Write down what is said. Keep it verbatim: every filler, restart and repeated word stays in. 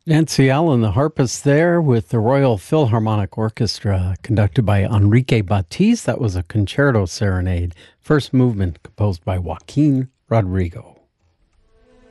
Nancy Allen, the harpist there with the Royal Philharmonic Orchestra, conducted by Enrique Batiz. That was a concerto serenade, first movement composed by Joaquin Rodrigo.